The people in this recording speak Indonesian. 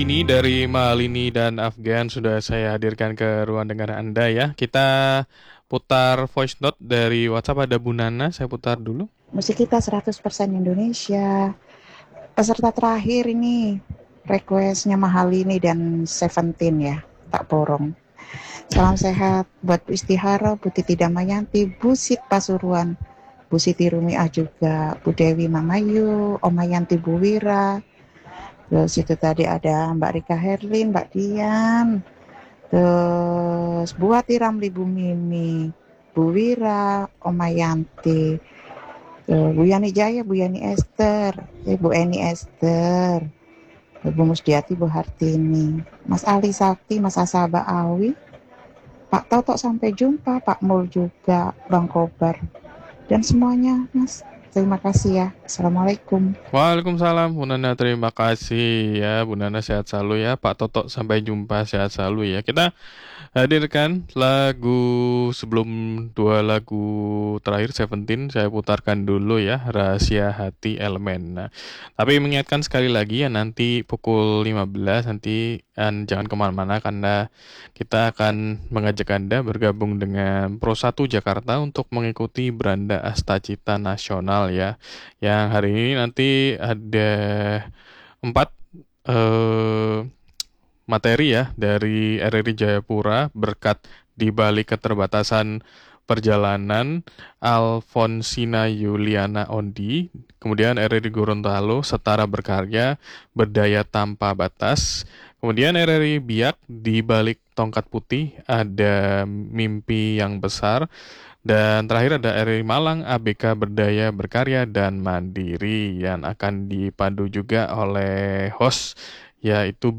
Ini dari Malini dan Afgan sudah saya hadirkan ke ruang dengar Anda ya. Kita putar voice note dari WhatsApp, ada Bu Nana, saya putar dulu. Musik kita 100% Indonesia. Peserta terakhir ini requestnya Mahalini dan Seventeen ya, tak borong. Salam sehat buat Bu Istihara, Bu Titi Damayanti, Bu Sit Pasuruan, Bu Siti Rumiah juga, Bu Dewi Mamayu, Omayanti Bu Wira. Terus itu tadi ada Mbak Rika Herlin, Mbak Dian, terus Bu Wati Ramli, Bu Mimi, Bu Wira, Omayanti, Bu Yani Jaya, Bu Yani Esther, Bu Eni Esther, Bu Musdiati, Bu Hartini, Mas Ali Sakti, Mas Asaba Awi, Pak Toto sampai jumpa, Pak Mul juga, Bang Kobar, dan semuanya, Mas. Terima kasih ya. Assalamualaikum. Waalaikumsalam Bu Nana, terima kasih ya Bu Nana, sehat selalu ya. Pak Toto sampai jumpa, sehat selalu ya. Kita hadirkan lagu sebelum dua lagu terakhir Seventeen, saya putarkan dulu ya, Rahasia Hati Elemen. Nah, tapi mengingatkan sekali lagi ya, nanti pukul 15 nanti jangan kemana-mana karena kita akan mengajak Anda bergabung dengan Pro 1 Jakarta untuk mengikuti Beranda Astacita Nasional ya. Yang hari ini nanti ada 4 eh, materi ya dari RRI Jayapura berkat di balik keterbatasan perjalanan Alfonsina Yuliana Ondi, kemudian RRI Gorontalo Setara Berkarya Berdaya Tanpa Batas, kemudian RRI Biak di balik tongkat putih ada Mimpi Yang Besar, dan terakhir ada RRI Malang ABK Berdaya Berkarya dan Mandiri yang akan dipandu juga oleh host yaitu